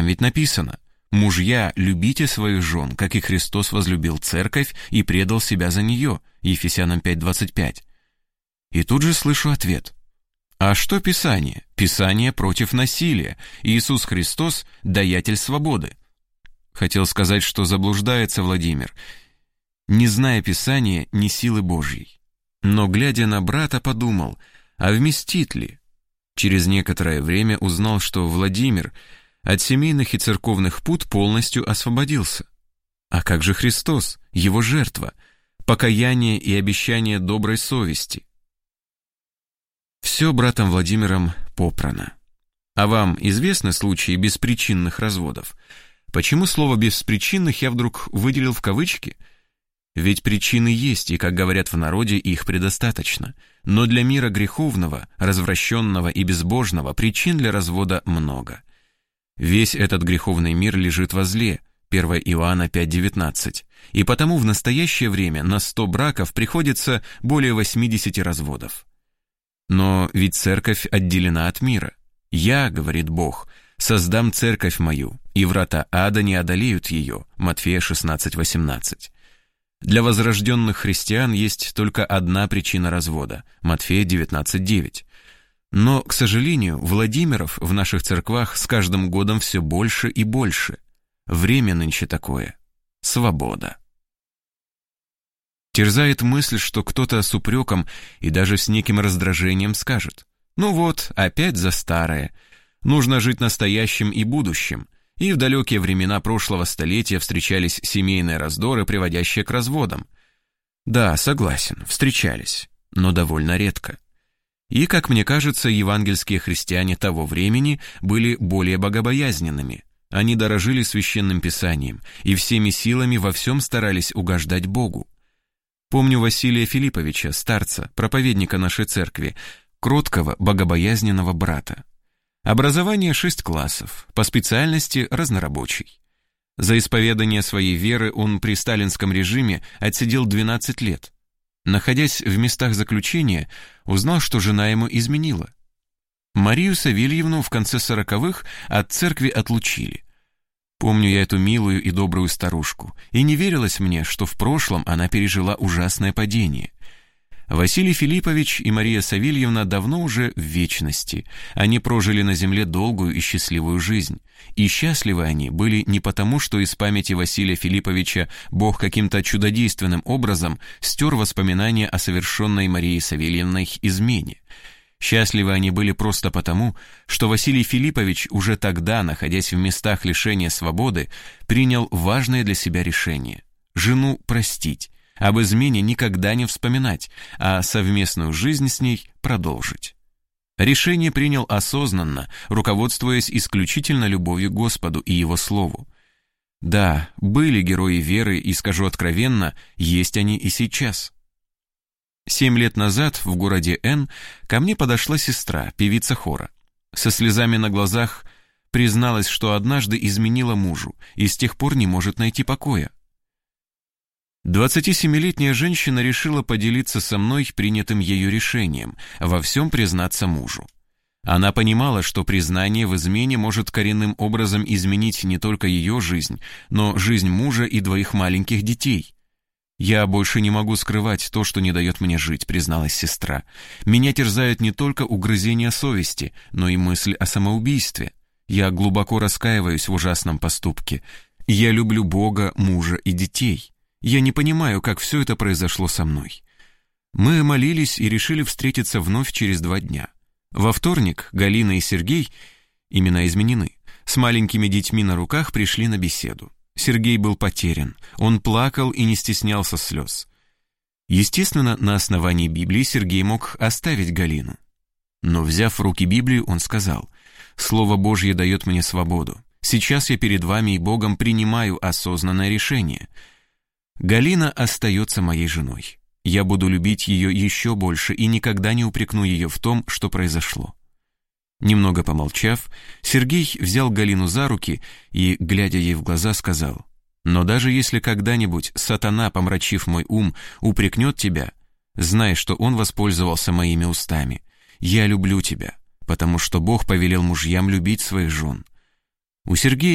Там ведь написано: «Мужья, любите своих жен, как и Христос возлюбил церковь и предал себя за нее». Ефесянам 5:25. И тут же слышу ответ: а что Писание? Писание против насилия. Иисус Христос – даятель свободы. Хотел сказать, что заблуждается Владимир, не зная Писания ни силы Божьей. Но, глядя на брата, подумал, а вместит ли? Через некоторое время узнал, что Владимир от семейных и церковных пут полностью освободился. А как же Христос, его жертва, покаяние и обещание доброй совести? Все братом Владимиром попрано. А вам известны случаи беспричинных разводов? Почему слово «беспричинных» я вдруг выделил в кавычки? Ведь причины есть, и, как говорят в народе, их предостаточно. Но для мира греховного, развращенного и безбожного причин для развода много. Весь этот греховный мир лежит во зле, 1 Иоанна 5:19, и потому в настоящее время на 100 браков приходится более 80 разводов. Но ведь церковь отделена от мира. «Я, — говорит Бог, — создам церковь мою, и врата ада не одолеют ее» Матфея 16:18. Для возрожденных христиан есть только одна причина развода Матфея 19:9. Но, к сожалению, Владимиров в наших церквах с каждым годом все больше и больше. Время нынче такое. Свобода. Терзает мысль, что кто-то с упреком и даже с неким раздражением скажет: ну вот, опять за старое. Нужно жить настоящим и будущим. И в далекие времена прошлого столетия встречались семейные раздоры, приводящие к разводам. Да, согласен, встречались, но довольно редко. И, как мне кажется, евангельские христиане того времени были более богобоязненными. Они дорожили священным писанием и всеми силами во всем старались угождать Богу. Помню Василия Филипповича, старца, проповедника нашей церкви, кроткого, богобоязненного брата. Образование 6 классов, по специальности разнорабочий. За исповедание своей веры он при сталинском режиме отсидел 12 лет. Находясь в местах заключения, узнал, что жена ему изменила. Марию Савельевну в конце 40-х от церкви отлучили. Помню я эту милую и добрую старушку, и не верилось мне, что в прошлом она пережила ужасное падение. Василий Филиппович и Мария Савельевна давно уже в вечности. Они прожили на земле долгую и счастливую жизнь. И счастливы они были не потому, что из памяти Василия Филипповича Бог каким-то чудодейственным образом стер воспоминания о совершенной Марией Савельевной измене. Счастливы они были просто потому, что Василий Филиппович уже тогда, находясь в местах лишения свободы, принял важное для себя решение – жену простить, об измене никогда не вспоминать, а совместную жизнь с ней продолжить. Решение принял осознанно, руководствуясь исключительно любовью к Господу и Его Слову. Да, были герои веры, и, скажу откровенно, есть они и сейчас. 7 лет назад в городе Н ко мне подошла сестра, певица хора. Со слезами на глазах призналась, что однажды изменила мужу и с тех пор не может найти покоя. 27-летняя женщина решила поделиться со мной принятым ею решением, во всем признаться мужу. Она понимала, что признание в измене может коренным образом изменить не только ее жизнь, но жизнь мужа и 2 маленьких детей. «Я больше не могу скрывать то, что не дает мне жить», — призналась сестра. «Меня терзают не только угрызения совести, но и мысль о самоубийстве. Я глубоко раскаиваюсь в ужасном поступке. Я люблю Бога, мужа и детей. Я не понимаю, как все это произошло со мной». Мы молились и решили встретиться вновь через 2 дня. Во вторник Галина и Сергей, имена изменены, с маленькими детьми на руках пришли на беседу. Сергей был потерян, он плакал и не стеснялся слез. Естественно, на основании Библии Сергей мог оставить Галину. Но, взяв в руки Библию, он сказал: «Слово Божье дает мне свободу. Сейчас я перед вами и Богом принимаю осознанное решение. Галина остается моей женой. Я буду любить ее еще больше и никогда не упрекну ее в том, что произошло». Немного помолчав, Сергей взял Галину за руки и, глядя ей в глаза, сказал: «Но даже если когда-нибудь сатана, помрачив мой ум, упрекнет тебя, знай, что он воспользовался моими устами. Я люблю тебя, потому что Бог повелел мужьям любить своих жен». У Сергея